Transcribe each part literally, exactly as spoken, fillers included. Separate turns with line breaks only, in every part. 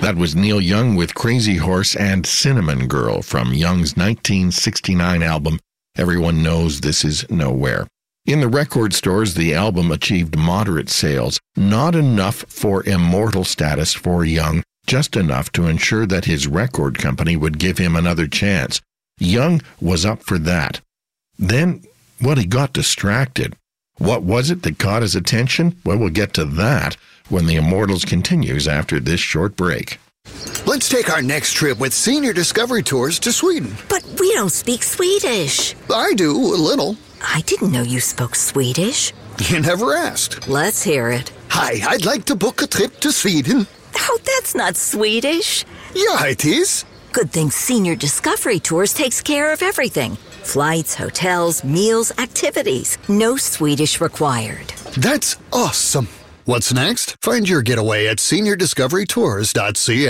That was Neil Young with Crazy Horse and Cinnamon Girl from Young's nineteen sixty-nine album, Everyone Knows This Is Nowhere. In the record stores, the album achieved moderate sales, not enough for immortal status for Young, just enough to ensure that his record company would give him another chance. Young was up for that. Then, well, he got distracted. What was it that caught his attention? Well, we'll get to that when the Immortals continues after this short break.
Let's take our next trip with Senior Discovery Tours to Sweden.
But we don't speak Swedish.
I do, a little.
I didn't know you spoke Swedish.
You never asked.
Let's hear it.
Hi, I'd like to book a trip to Sweden.
Oh, that's not Swedish.
Yeah, it is.
Good thing Senior Discovery Tours takes care of everything. Flights, hotels, meals, activities. No Swedish required.
That's awesome. What's next? Find your getaway at senior discovery tours dot c a.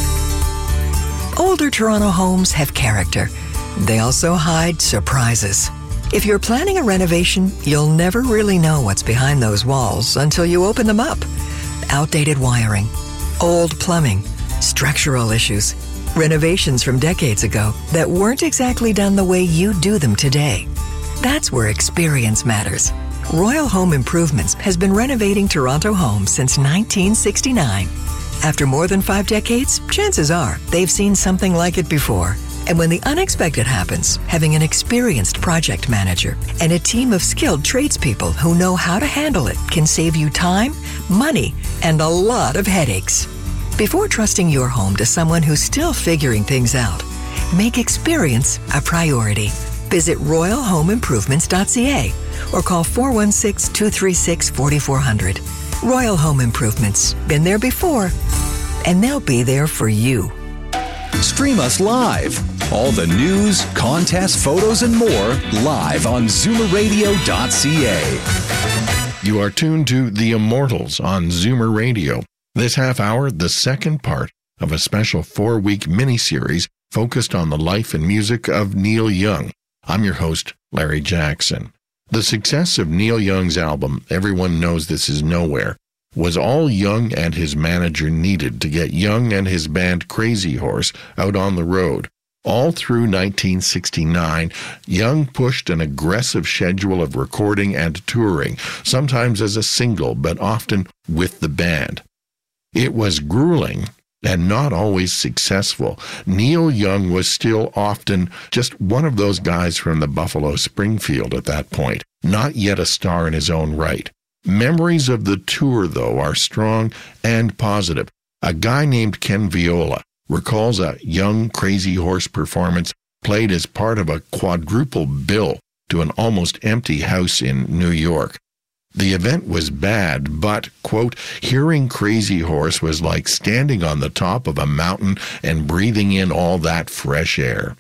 Older Toronto homes have character. They also hide surprises. If you're planning a renovation, you'll never really know what's behind those walls until you open them up. Outdated wiring, old plumbing, structural issues, renovations from decades ago that weren't exactly done the way you do them today. That's where experience matters. Royal Home Improvements has been renovating Toronto homes since nineteen sixty-nine. After more than five decades, chances are they've seen something like it before. And when the unexpected happens, having an experienced project manager and a team of skilled tradespeople who know how to handle it can save you time, money, and a lot of headaches. Before trusting your home to someone who's still figuring things out, make experience a priority. Visit royal home improvements dot c a or call four one six, two three six, four four zero zero. Royal Home Improvements. Been there before, and they'll be there for you.
Stream us live. All the news, contests, photos, and more live on zoomer radio dot c a.
You are tuned to The Immortals on Zoomer Radio. This half hour, the second part of a special four-week mini-series focused on the life and music of Neil Young. I'm your host, Larry Jackson. The success of Neil Young's album, Everyone Knows This Is Nowhere, was all Young and his manager needed to get Young and his band Crazy Horse out on the road. All through nineteen sixty-nine, Young pushed an aggressive schedule of recording and touring, sometimes as a single, but often with the band. It was grueling and not always successful. Neil Young was still often just one of those guys from the Buffalo Springfield at that point, not yet a star in his own right. Memories of the tour, though, are strong and positive. A guy named Ken Viola recalls a Young Crazy Horse performance played as part of a quadruple bill to an almost empty house in New York. The event was bad, but, quote, hearing Crazy Horse was like standing on the top of a mountain and breathing in all that fresh air.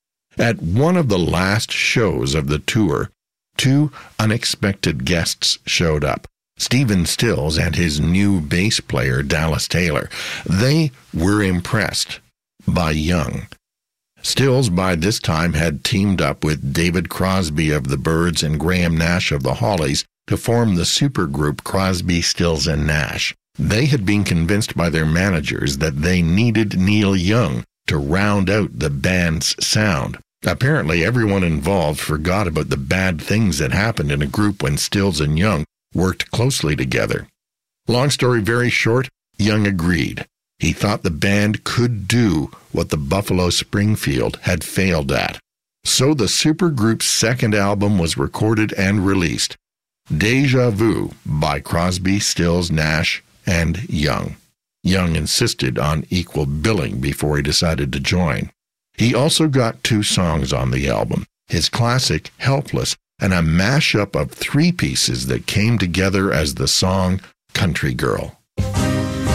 At one of the last shows of the tour, two unexpected guests showed up, Stephen Stills and his new bass player, Dallas Taylor. They were impressed by Young. Stills, by this time, had teamed up with David Crosby of the Byrds and Graham Nash of the Hollies to form the supergroup Crosby, Stills and Nash. They had been convinced by their managers that they needed Neil Young to round out the band's sound. Apparently, everyone involved forgot about the bad things that happened in a group when Stills and Young worked closely together. Long story very short, Young agreed. He thought the band could do what the Buffalo Springfield had failed at. So the supergroup's second album was recorded and released, Deja Vu by Crosby, Stills, Nash, and Young. Young insisted on equal billing before he decided to join. He also got two songs on the album, his classic Helpless and a mashup of three pieces that came together as the song Country Girl.